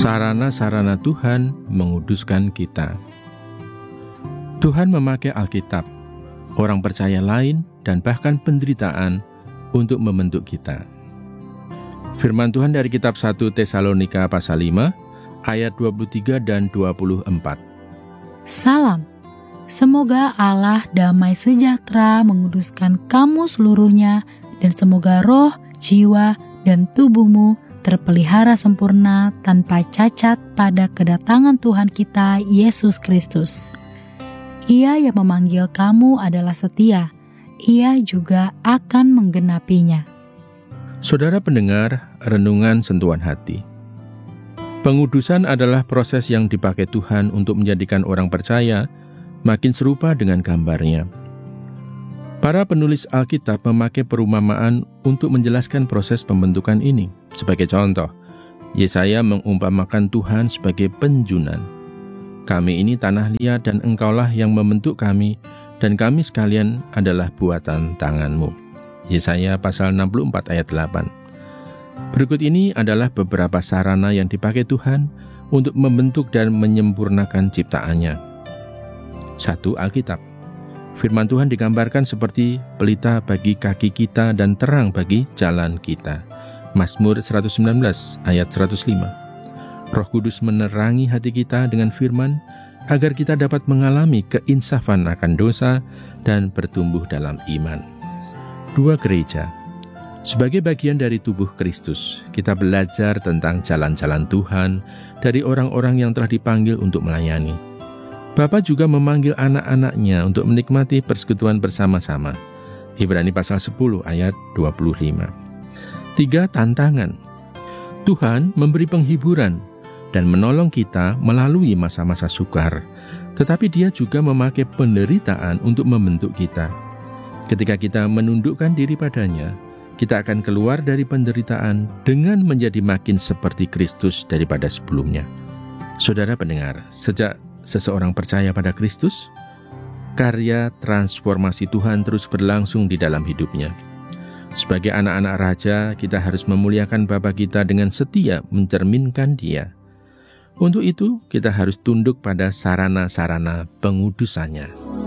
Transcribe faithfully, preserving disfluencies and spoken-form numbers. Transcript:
Sarana-sarana Tuhan menguduskan kita. Tuhan memakai Alkitab, orang percaya lain, dan bahkan penderitaan untuk membentuk kita. Firman Tuhan dari kitab satu Tesalonika pasal lima, ayat dua puluh tiga dan dua puluh empat. Salam, semoga Allah damai sejahtera menguduskan kamu seluruhnya, dan semoga roh, jiwa, dan tubuhmu terpelihara sempurna tanpa cacat pada kedatangan Tuhan kita Yesus Kristus. Ia yang memanggil kamu adalah setia, Ia juga akan menggenapinya. Saudara pendengar, renungan sentuhan hati. Pengudusan adalah proses yang dipakai Tuhan untuk menjadikan orang percaya makin serupa dengan gambarnya. Para penulis Alkitab memakai perumpamaan untuk menjelaskan proses pembentukan ini. Sebagai contoh, Yesaya mengumpamakan Tuhan sebagai penjunan. Kami ini tanah liat dan engkaulah yang membentuk kami, dan kami sekalian adalah buatan tanganmu. Yesaya pasal enam puluh empat ayat delapan. Berikut ini adalah beberapa sarana yang dipakai Tuhan untuk membentuk dan menyempurnakan ciptaannya. Satu. Alkitab. Firman Tuhan digambarkan seperti pelita bagi kaki kita dan terang bagi jalan kita. Mazmur seratus sembilan belas ayat seratus lima. Roh Kudus menerangi hati kita dengan firman agar kita dapat mengalami keinsafan akan dosa dan bertumbuh dalam iman. Dua. Gereja. Sebagai bagian dari tubuh Kristus, kita belajar tentang jalan-jalan Tuhan dari orang-orang yang telah dipanggil untuk melayani. Bapa juga memanggil anak-anaknya untuk menikmati persekutuan bersama-sama. Ibrani pasal sepuluh ayat dua puluh lima. Tiga. Tantangan. Tuhan memberi penghiburan dan menolong kita melalui masa-masa sukar, tetapi Dia juga memakai penderitaan untuk membentuk kita. Ketika kita menundukkan diri padanya, kita akan keluar dari penderitaan dengan menjadi makin seperti Kristus daripada sebelumnya. Saudara pendengar, sejak seseorang percaya pada Kristus, karya transformasi Tuhan terus berlangsung di dalam hidupnya. Sebagai anak-anak raja, kita harus memuliakan Bapa kita dengan setia mencerminkan Dia. Untuk itu, kita harus tunduk pada sarana-sarana pengudusannya.